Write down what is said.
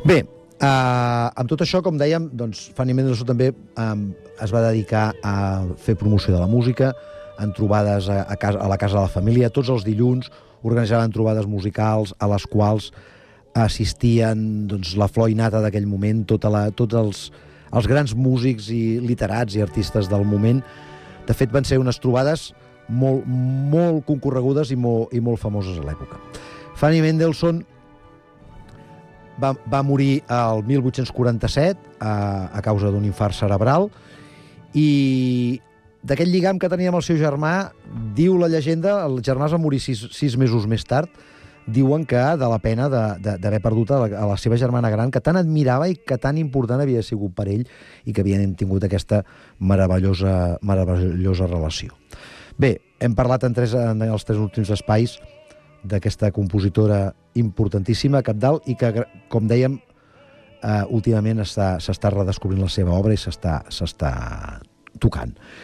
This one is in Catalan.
Bé, amb tot això, com dèiem, doncs, Fanny Mendelssohn també es va dedicar a fer promoció de la música, en trobades a la casa de la família. Tots els dilluns organitzaven trobades musicals a les quals assistien doncs, la flor i nata d'aquell moment, tots els grans músics i literats i artistes del moment. De fet, van ser unes trobades molt, molt concorregudes i molt famoses a l'època. Fanny Mendelssohn va morir el 1847 a causa d'un infart cerebral, i d'aquest lligam que tenia amb el seu germà, diu la llegenda, el germà es va morir 6 mesos més tard, diuen que de la pena d'haver perdut a la seva germana gran, que tant admirava i que tan important havia sigut per ell, i que havien tingut aquesta meravellosa relació. Bé, hem parlat en els 3 últims espais d'aquesta compositora importantíssima, cabdal, i que, com dèiem, últimament s'està redescobrint la seva obra i s'està tocant.